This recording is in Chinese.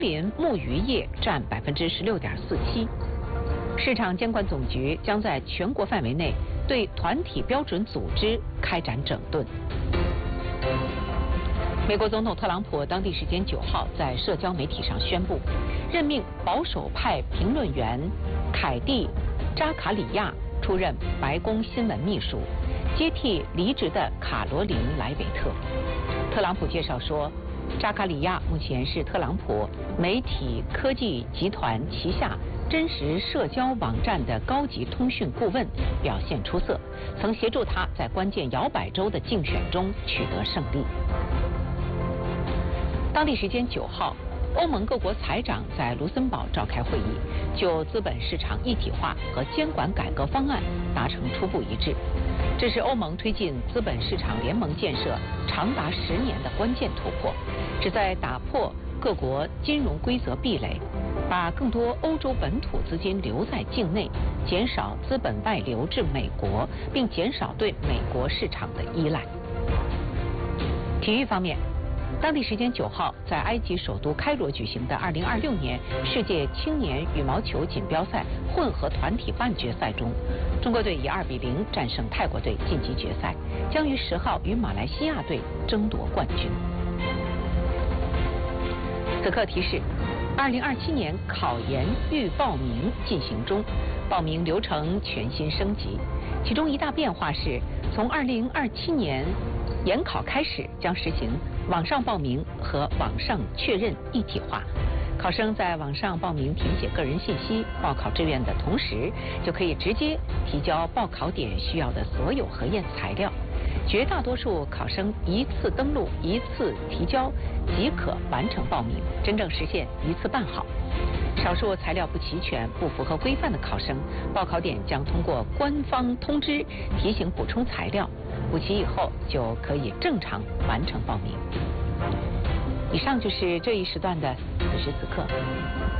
林木渔业占16.47%。市场监管总局将在全国范围内对团体标准组织开展整顿。美国总统特朗普当地时间9号在社交媒体上宣布，任命保守派评论员凯蒂·扎卡里亚出任白宫新闻秘书，接替离职的卡罗琳·莱维特。特朗普介绍说，扎卡里亚目前是特朗普媒体科技集团旗下真实社交网站的高级通讯顾问，表现出色，曾协助他在关键摇摆州的竞选中取得胜利。当地时间9号，欧盟各国财长在卢森堡召开会议，就资本市场一体化和监管改革方案达成初步一致。这是欧盟推进资本市场联盟建设长达10年的关键突破，旨在打破各国金融规则壁垒，把更多欧洲本土资金留在境内，减少资本外流至美国，并减少对美国市场的依赖。体育方面，当地时间9号，在埃及首都开罗举行的2026年世界青年羽毛球锦标赛混合团体半决赛中，中国队以2比0战胜泰国队晋级决赛，将于10号与马来西亚队争夺冠军。此刻提示：2027年考研预报名进行中，报名流程全新升级，其中一大变化是，从2027年研考开始，将实行网上报名和网上确认一体化。考生在网上报名填写个人信息、报考志愿的同时，就可以直接提交报考点需要的所有核验材料。绝大多数考生一次登录、一次提交即可完成报名，真正实现一次办好。少数材料不齐全、不符合规范的考生，报考点将通过官方通知提醒补充材料，补齐以后就可以正常完成报名。以上就是这一时段的此时此刻。